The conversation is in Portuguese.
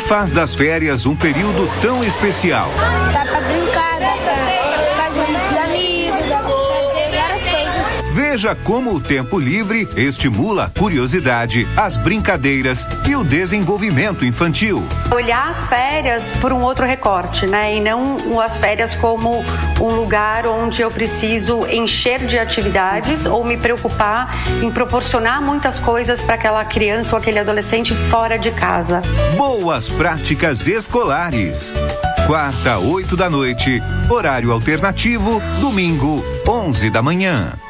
faz das férias um período tão especial? Dá pra brincar, dá pra fazer muitos amigos, dá pra fazer várias coisas. Veja como o tempo livre estimula a curiosidade, as brincadeiras e o desenvolvimento infantil. Olhar as férias por um outro recorte, né? E não as férias como um lugar onde eu preciso encher de atividades ou me preocupar em proporcionar muitas coisas para aquela criança ou aquele adolescente fora de casa. Boas práticas escolares. Quarta, 8 da noite, horário alternativo, domingo, 11 da manhã.